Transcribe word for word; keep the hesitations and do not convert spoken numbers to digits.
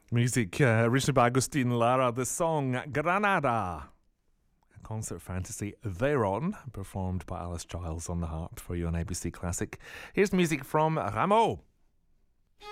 Music uh, originally by Agustin Lara, the song Granada. A concert fantasy thereon, performed by Alice Giles on the harp for you on A B C Classic. Here's music from Rameau.